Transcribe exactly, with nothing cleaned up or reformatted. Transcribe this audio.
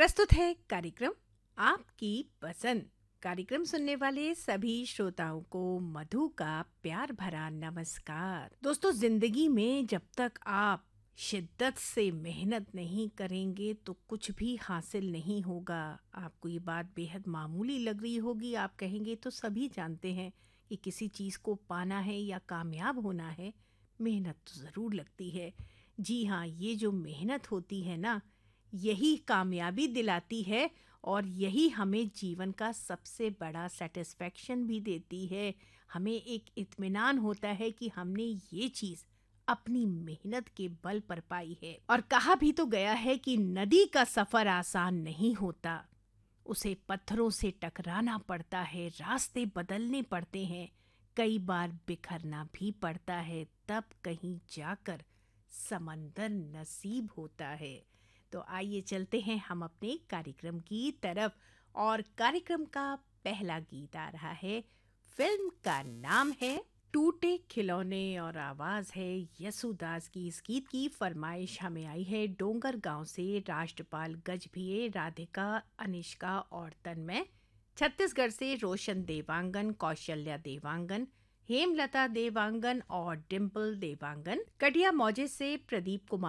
प्रस्तुत है कार्यक्रम आपकी पसंद। कार्यक्रम सुनने वाले सभी श्रोताओं को मधु का प्यार भरा नमस्कार। दोस्तों, जिंदगी में जब तक आप शिद्दत से मेहनत नहीं करेंगे तो कुछ भी हासिल नहीं होगा। आपको ये बात बेहद मामूली लग रही होगी, आप कहेंगे तो सभी जानते हैं कि किसी चीज़ को पाना है या कामयाब होना है, मेहनत तो ज़रूर लगती है। जी हाँ, ये जो मेहनत होती है ना, यही कामयाबी दिलाती है और यही हमें जीवन का सबसे बड़ा सेटिस्फेक्शन भी देती है। हमें एक इत्मीनान होता है कि हमने ये चीज़ अपनी मेहनत के बल पर पाई है। और कहा भी तो गया है कि नदी का सफ़र आसान नहीं होता, उसे पत्थरों से टकराना पड़ता है, रास्ते बदलने पड़ते हैं, कई बार बिखरना भी पड़ता है, तब कहीं जाकर समंदर नसीब होता है। तो आइए चलते हैं हम अपने कार्यक्रम की तरफ और कार्यक्रम का पहला गीत आ रहा है। फिल्म का नाम है टूटे खिलौने और आवाज़ है यसुदास की। इस गीत की फरमाइश हमें आई है डोंगर गांव से राष्ट्रपाल गजभिये, राधिका, अनिष्का और तन्मय। छत्तीसगढ़ से रोशन देवांगन, कौशल्या देवांगन, हेमलता देवांगन और डिम्पल देवांगन। कटिया मौजे से प्रदीप कुमार